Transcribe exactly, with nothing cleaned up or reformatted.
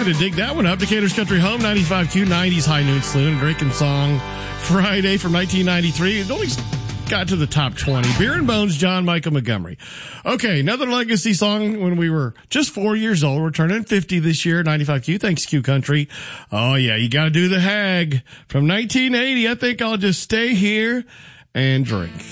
Had to dig that one up. Decatur's Country Home, ninety-five Q, nineties High Noon Saloon, Drinking Song Friday from nineteen ninety-three. It only got to the top twenty. Beer and Bones, John Michael Montgomery. Okay, another legacy song when we were just four years old. We're turning fifty this year, ninety-five Q. Thanks, Q Country. Oh, yeah, you got to do the Hag from nineteen eighty. I think I'll just stay here and drink.